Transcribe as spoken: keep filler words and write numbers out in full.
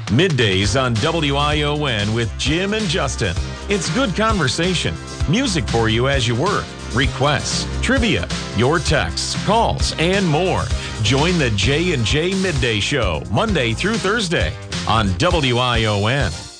Middays on W I O N with Jim and Justin. It's good conversation, music for you as you work, requests, trivia, your texts, calls, and more. Join the J and J Midday Show Monday through Thursday on W I O N.